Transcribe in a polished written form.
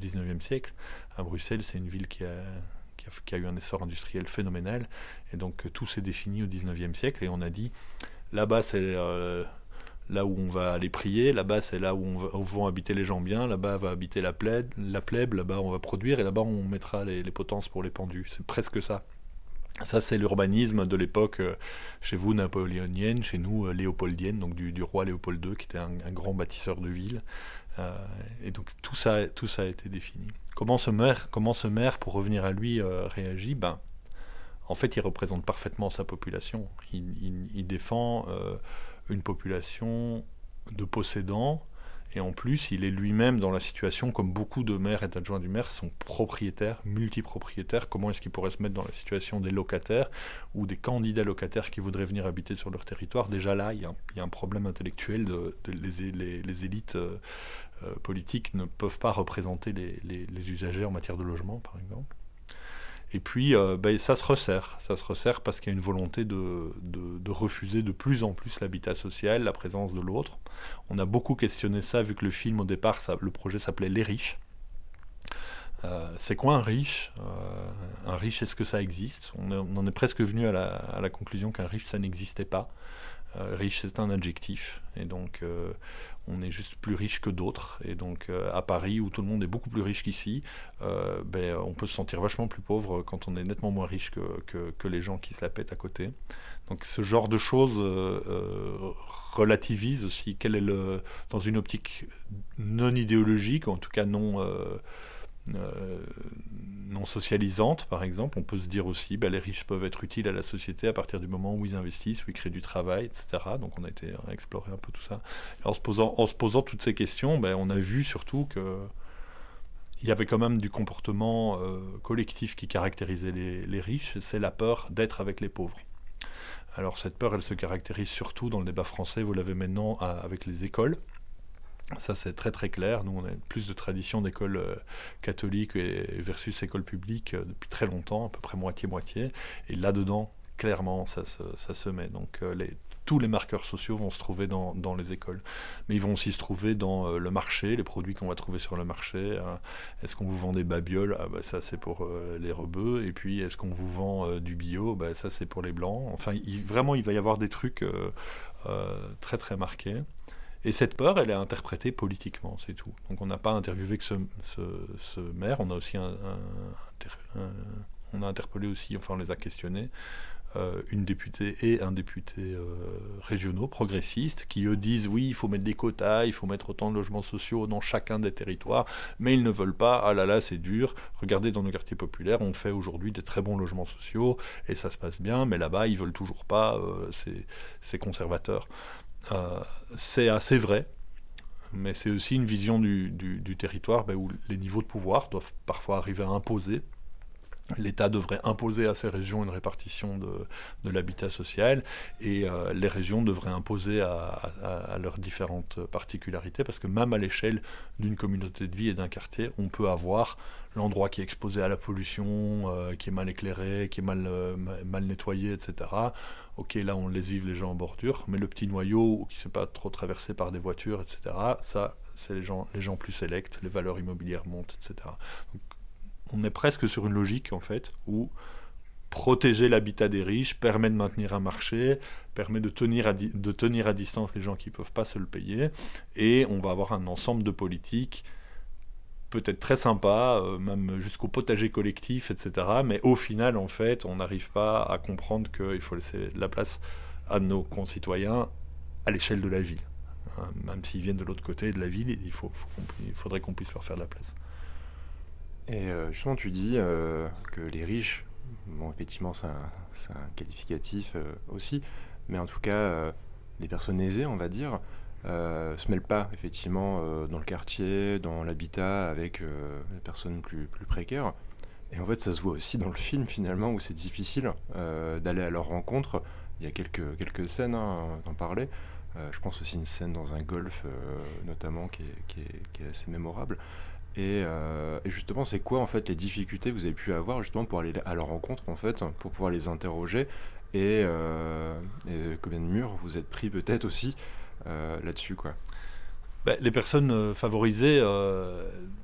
19e siècle. À Bruxelles, c'est une ville qui a eu un essor industriel phénoménal. Et donc, tout s'est défini au 19e siècle. Et on a dit, là-bas, c'est là où on va aller prier. Là-bas, c'est là où vont habiter les gens bien. Là-bas, va habiter la plèbe. Là-bas, on va produire. Et là-bas, on mettra les potences pour les pendus. C'est presque ça. Ça, c'est l'urbanisme de l'époque, chez vous, napoléonienne, chez nous, léopoldienne, donc du roi Léopold II, qui était un grand bâtisseur de villes. Et donc, tout ça a été défini. Comment ce maire, pour revenir à lui, réagit? En fait, il représente parfaitement sa population. Il défend une population de possédants. Et en plus, il est lui-même dans la situation, comme beaucoup de maires et d'adjoints du maire sont propriétaires, multipropriétaires. Comment est-ce qu'ils pourraient se mettre dans la situation des locataires ou des candidats locataires qui voudraient venir habiter sur leur territoire? Déjà là, il y a un problème intellectuel. Les élites politiques ne peuvent pas représenter les usagers en matière de logement, par exemple. Et puis, ça se resserre. Ça se resserre parce qu'il y a une volonté de refuser de plus en plus l'habitat social, la présence de l'autre. On a beaucoup questionné ça, vu que le film, au départ, le projet s'appelait Les Riches. C'est quoi un riche? Un riche, est-ce que ça existe? On en est presque venu à la conclusion qu'un riche, ça n'existait pas. Riche, c'est un adjectif. Et donc, on est juste plus riche que d'autres. Et donc, à Paris, où tout le monde est beaucoup plus riche qu'ici, on peut se sentir vachement plus pauvre quand on est nettement moins riche que les gens qui se la pètent à côté. Donc, ce genre de choses relativise aussi dans une optique non idéologique, en tout cas non socialisante, par exemple. On peut se dire aussi, les riches peuvent être utiles à la société à partir du moment où ils investissent, où ils créent du travail, etc. Donc on a été explorer un peu tout ça. Et en se posant toutes ces questions, on a vu surtout qu'il y avait quand même du comportement collectif qui caractérisait les riches, et c'est la peur d'être avec les pauvres. Alors cette peur, elle se caractérise surtout dans le débat français, vous l'avez maintenant avec les écoles. Ça, c'est très très clair. Nous, on a plus de tradition d'école catholique versus école publique depuis très longtemps, à peu près moitié-moitié. Et là-dedans, clairement, ça se met. Donc, tous les marqueurs sociaux vont se trouver dans les écoles. Mais ils vont aussi se trouver dans le marché, les produits qu'on va trouver sur le marché. Est-ce qu'on vous vend des babioles? Ça, c'est pour les rebeux. Et puis, est-ce qu'on vous vend du bio? Ça, c'est pour les blancs. Enfin, vraiment, il va y avoir des trucs très très marqués. Et cette peur, elle est interprétée politiquement, c'est tout. Donc on n'a pas interviewé que ce maire, on a aussi on a interpellé aussi, enfin on les a questionnés, une députée et un député régionaux, progressistes, qui eux disent oui, il faut mettre des quotas, il faut mettre autant de logements sociaux dans chacun des territoires, mais ils ne veulent pas, ah là là, c'est dur, regardez dans nos quartiers populaires, on fait aujourd'hui des très bons logements sociaux, et ça se passe bien, mais là-bas, ils veulent toujours pas, c'est conservateur. C'est assez vrai, mais c'est aussi une vision du territoire où les niveaux de pouvoir doivent parfois arriver à imposer. L'État devrait imposer à ces régions une répartition de l'habitat social, et les régions devraient imposer à leurs différentes particularités, parce que même à l'échelle d'une communauté de vie et d'un quartier, on peut avoir l'endroit qui est exposé à la pollution, qui est mal éclairé, qui est mal nettoyé, etc. Ok, là on lessive les gens en bordure, mais le petit noyau qui ne s'est pas trop traversé par des voitures, etc., ça, c'est les gens plus sélects, les valeurs immobilières montent, etc. Donc, on est presque sur une logique, en fait, où protéger l'habitat des riches permet de maintenir un marché, permet de tenir à distance les gens qui ne peuvent pas se le payer, et on va avoir un ensemble de politiques peut-être très sympa, même jusqu'au potager collectif, etc. Mais au final, en fait, on n'arrive pas à comprendre qu'il faut laisser la place à nos concitoyens à l'échelle de la ville. Même s'ils viennent de l'autre côté de la ville, il faudrait qu'on puisse leur faire de la place. Et justement, tu dis que les riches, bon, effectivement, c'est un qualificatif aussi, mais en tout cas, les personnes aisées, on va dire, se mêlent pas, effectivement, dans le quartier, dans l'habitat, avec les personnes plus précaires. Et en fait, ça se voit aussi dans le film, finalement, où c'est difficile d'aller à leur rencontre. Il y a quelques scènes, d'en parler. Je pense aussi une scène dans un golf, notamment, qui est assez mémorable. Et justement, c'est quoi en fait les difficultés que vous avez pu avoir justement pour aller à leur rencontre, en fait, pour pouvoir les interroger, et combien de murs vous êtes pris peut-être aussi là-dessus, quoi. Les personnes favorisées,